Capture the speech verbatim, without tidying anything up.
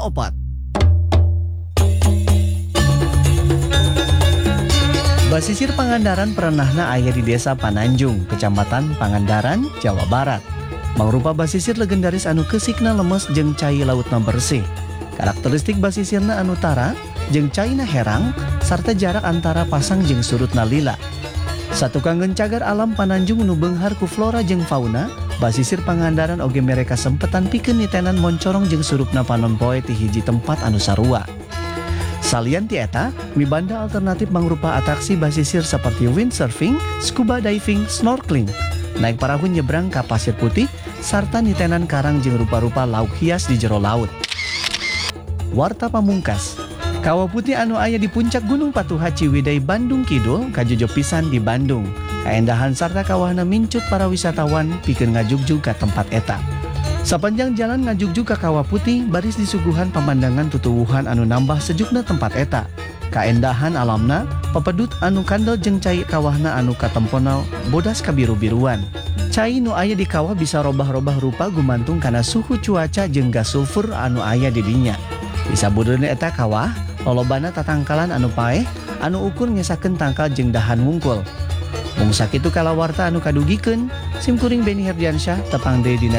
opat. Basisir Pangandaran perenahna aya di Desa Pananjung, Kecamatan Pangandaran, Jawa Barat. Mangrupa basisir legendaris anu keusikna lemes jeung cai lautna bersih. Karakteristik basisirna anu tara jeung caina herang sarta jarak antara pasang jeung surutna lila. Satukanggeun cagar alam Pananjung nu beunghar ku flora jeung fauna, basisir Pangandaran oge mereka sempetan pikeun nitenan moncorong jeung surupna panon poe ti hiji tempat anu sarua. Salian ti eta, mibanda alternatif mangrupa atraksi basisir seperti windsurfing, scuba diving, snorkeling, naik perahu nyebrang ka pasir putih, sarta nitenan karang jeung rupa-rupa lauk hias di jero laut. Warta pamungkas. Kawah putih anu aya di puncak Gunung Patuha Ciwidey Bandung Kidul kajojo pisan di Bandung. Kaendahan sarta kawahna mincut para wisatawan pikeun ngajugjug ka tempat eta. Sapanjang jalan ngajugjug ka Kawah Putih baris disuguhan pemandangan tutuwuhan anu nambah sejukna tempat eta. Kaendahan alamna, pepedut anu kandel jeung cai kawahna anu katempona bodas kabiru-biruan. Cai nu aya di kawah bisa robah-robah rupa gumantung kana suhu cuaca jeung gas sulfur anu aya di dinya. Bisa budurna eta kawah, lolobana tatangkalan anu paeh, anu ukur ngesakeun tangkal jeung dahan wungkul. Mung sakitu kalawarta anu kadugikeun, simkuring Beni Herdiansyah tepang deui dina